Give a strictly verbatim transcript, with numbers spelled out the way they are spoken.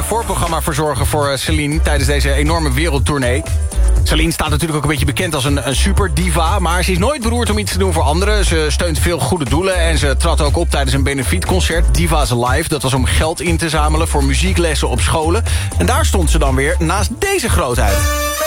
voorprogramma verzorgen voor Celine... tijdens deze enorme wereldtournee. Celine staat natuurlijk ook een beetje bekend als een, een superdiva... maar ze is nooit beroerd om iets te doen voor anderen. Ze steunt veel goede doelen en ze trad ook op tijdens een benefietconcert... Divas Alive, dat was om geld in te zamelen voor muzieklessen op scholen. En daar stond ze dan weer naast deze grootheid.